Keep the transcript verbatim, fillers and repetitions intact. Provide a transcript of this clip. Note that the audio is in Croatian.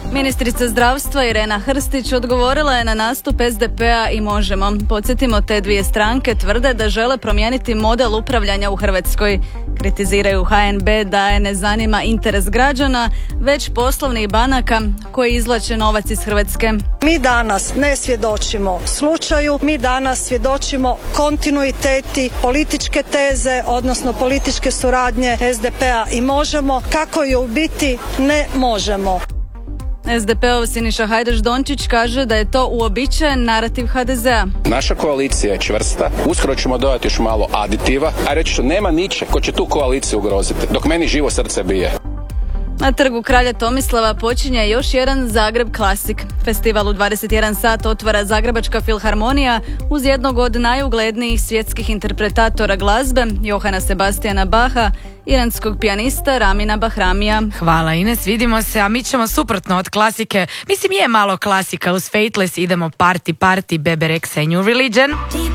Ministrica zdravstva Irena Hrstić odgovorila je na nastup es de pea i Možemo. Podsjetimo, te dvije stranke tvrde da žele promijeniti model upravljanja u Hrvatskoj. Kritiziraju ha en be da je ne zanima interes građana, već poslovnih banaka koji izvlače novac iz Hrvatske. Mi danas ne svjedočimo slučaju, mi danas svjedočimo kontinuiteti političke teze, odnosno političke suradnje es de pea i Možemo, kako je u biti ne možemo. es de peov Siniša Hajdaš Dončić kaže da je to uobičajen narativ ha de zea. Naša koalicija je čvrsta, uskoro ćemo dodati još malo aditiva, a reći ću nema niče ko će tu koaliciju ugroziti, dok meni živo srce bije. Na trgu Kralja Tomislava počinje još jedan Zagreb Klasik. Festival u dvadeset jedan sat otvara Zagrebačka filharmonija uz jednog od najuglednijih svjetskih interpretatora glazbe, Johana Sebastijana Baha, iranskog pijanista Ramina Bahramija. Hvala Ines, vidimo se, a mi ćemo suprotno od klasike. Mislim, je malo klasika, uz Fateless idemo party, party, Bebe Rexha i New Religion.